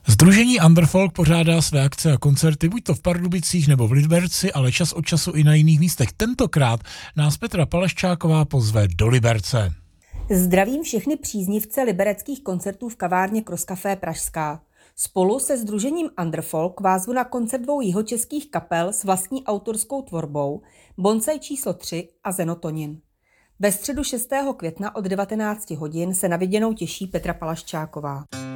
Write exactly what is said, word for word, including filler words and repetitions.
Sdružení Underfolk pořádá své akce a koncerty buď to v Pardubicích nebo v Liberci, ale čas od času i na jiných místech. Tentokrát nás Petra Palaščáková pozve do Liberce. Zdravím všechny příznivce libereckých koncertů v kavárně Cross Café Pražská. Spolu se sdružením Underfolk vás zvu na koncert dvou jihočeských kapel s vlastní autorskou tvorbou Bonsai číslo tři a Zenotonin. Ve středu šestého května od devatenácti hodin se na viděnou těší Petra Palaščáková.